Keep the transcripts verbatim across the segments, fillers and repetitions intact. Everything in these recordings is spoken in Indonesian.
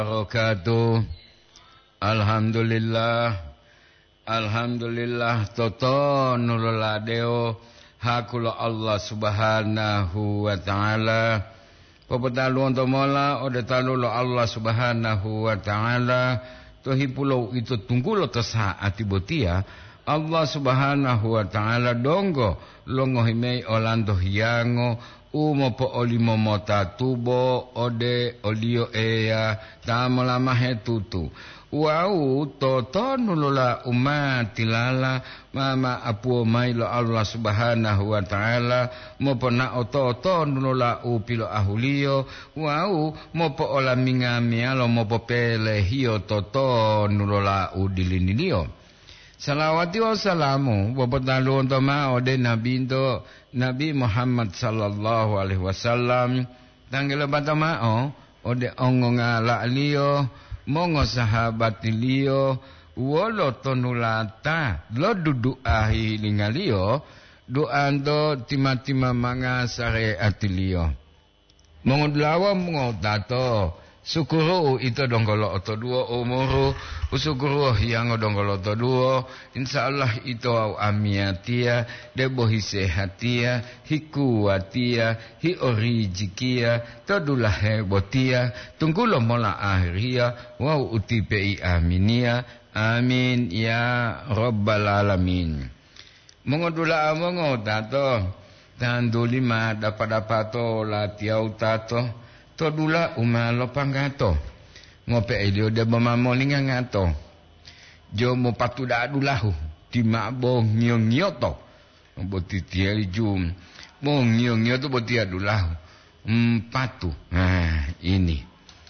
Wabarakatuh. Alhamdulillah. Alhamdulillah toto nuruladeo hakula Allah subhanahu wa ta'ala. Papatalu untuk mola ode talulo Allah subhanahu wa ta'ala. Tohi pulau itu tunggulo tersaat ibotia. Allah subhanahu wa ta'ala donggo longo himei olando hiango umo po olimo mota tubo ode olio ea tamola mahe tutu wau toto nulula umatilala mama apu mailo Allah subhanahu wa ta'ala mopo na ototo nulula upilo ahulio wau mopo ola mingamialo mopo pele hio toto nulula udilinilio. Salawati wa salamu wabatalu untuk ma'o de Nabi into Nabi Muhammad sallallahu alaihi wasallam tanggil bata ma'o ode ongo ngala liyo mongo sahabat liyo wolo tonulata lo dudu ahi lingaliyo doando tima-tima manga sare atiliyo mongo dlawa mongo tato Sukuru itu donggolo oto duo umuru usukuru yang donggolo oto duo insyaallah itu au amiatia debo hisehatia hikuatia hi orijikia todulah hebotia tunggulo mola akhiria wa utipei aminia amin ya rabbal alamin mengodula amongo tato tandulima dapat-dapato latiau tato todula umalo panggato ngope elio de mamamolinga ngato jomo patuda adulahu di mabo nyongyoto boti tiel jum mo nyongyoto boti adulahu empatu nah ini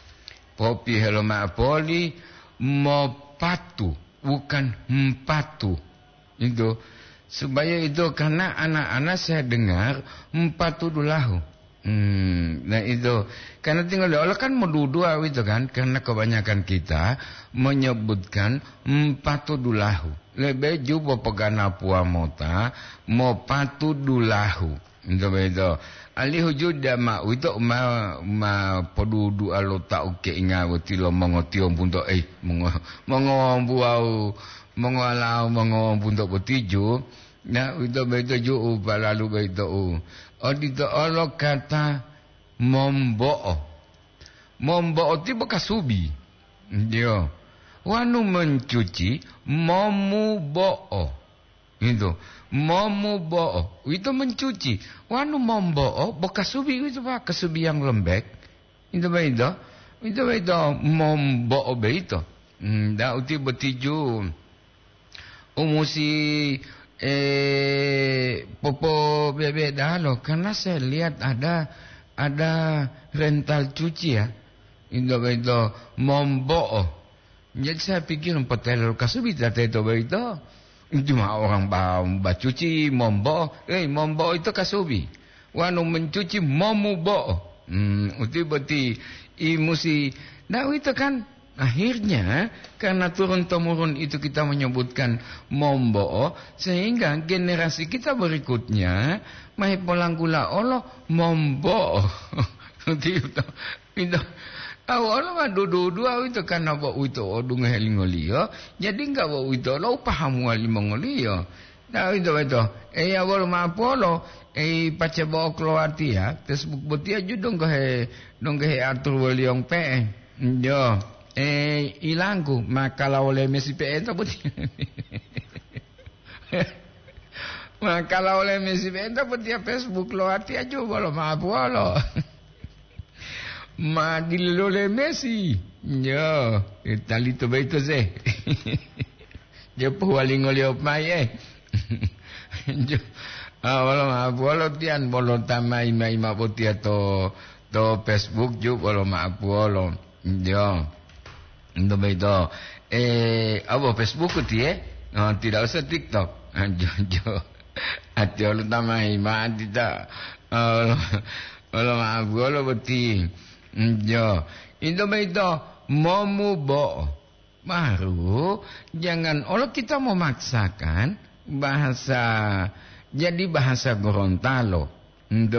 popi hello ma poli mo patu bukan empatu itu supaya itu karena anak-anak saya dengar empatu dulahu. Hmm, nah itu karena tinggal Allah kan mau dua itu kan karena kebanyakan kita menyebutkan empatu dulahu lebih juga pegana pua mota mau patu dulahu itu itu alih juda ma itu ma ma podudu alo ta uke ingawati lo mongotio punto eh mongo mongo buau mongo alau mongo punto botiju nah itu itu ju balalu itu odito Allah kata mombo'o mombo'o itu bekas subi dia wanu mencuci momubo'o itu momubo'o itu mencuci wanu mombo'o bekas subi itu pak kesubi yang lembek itu itu itu itu mombo'o itu ndak uti betiju umusi Eh, popo bebek dah loh, karena saya lihat ada ada rental cuci ya, itu itu mombo. Jadi saya pikir petel kasubi tadi itu itu, itu mah orang bawa cuci mombo, eh mombo itu kasubi, wanu mencuci momubo, hmm, itu berarti imusi, nah itu kan. Akhirnya karena turun-temurun itu kita menyebutkan mombo sehingga generasi kita berikutnya mai polanggula Allah mombo itu itu awalnya mah dua-dua itu karena bawa itu odung helingolio jadi enggak bawa itu lo paham wali mongolio nah itu itu eh awal mah polo eh pace bawa keluar dia Facebook betia judong ke dong ke atur waliong pe yo eh ilangku maka kalau oleh Messi P N tapi maka kalau oleh Messi P N tapi dia Facebook lo hati aja bolo maaf bolo ma dilole Messi yo itali to beito se yo pualing olio mai yo ah bolo maaf bolo tian bolo tamai mai ma botia to to Facebook jo bolo maaf bolo yo itu betul. Eh, apa Facebook itu ya? Oh, tidak usah TikTok. Jojo, hati Allah tamai, maaf tidak. Allah, Allah maaf, Allah beti. Jo, itu betul. Momu bo, baru jangan. Allah kita mau maksakan bahasa, jadi bahasa Gorontalo.